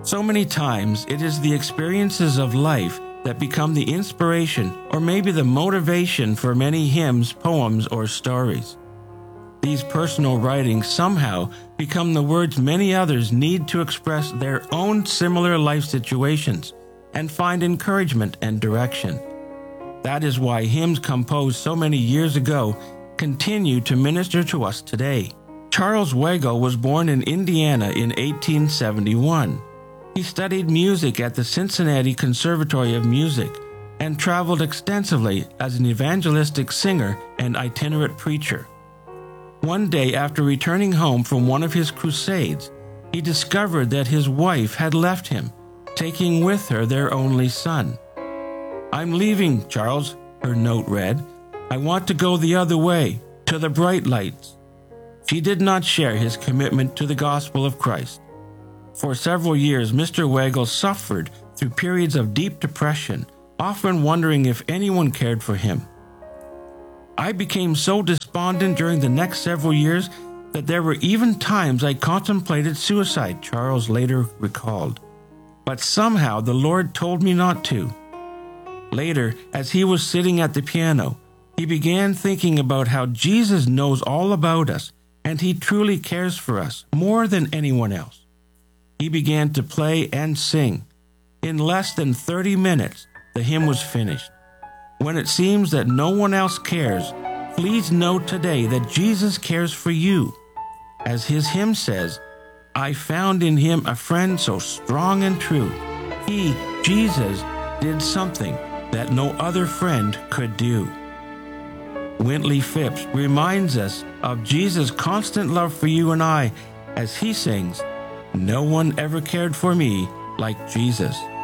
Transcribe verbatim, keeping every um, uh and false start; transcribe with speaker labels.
Speaker 1: So many times it is the experiences of life that become the inspiration or maybe the motivation for many hymns, poems, or stories. These personal writings somehow become the words many others need to express their own similar life situations and find encouragement and direction. That is why hymns composed so many years ago continue to minister to us today. Charles Weigle was born in Indiana in eighteen seventy-one. He studied music at the Cincinnati Conservatory of Music and traveled extensively as an evangelistic singer and itinerant preacher. One day after returning home from one of his crusades, he discovered that his wife had left him, taking with her their only son. "I'm leaving, Charles," her note read. "I want to go the other way, to the bright lights." She did not share his commitment to the gospel of Christ. For several years, Mister Weigle suffered through periods of deep depression, often wondering if anyone cared for him. "I became so despondent during the next several years that there were even times I contemplated suicide," Charles later recalled. "But somehow the Lord told me not to." Later, as he was sitting at the piano, he began thinking about how Jesus knows all about us and he truly cares for us more than anyone else. He began to play and sing. In less than thirty minutes, the hymn was finished. When it seems that no one else cares, please know today that Jesus cares for you. As his hymn says, "I found in him a friend so strong and true. He, Jesus, did something that no other friend could do." Wintley Phipps reminds us of Jesus' constant love for you and I as he sings, "No one ever cared for me like Jesus."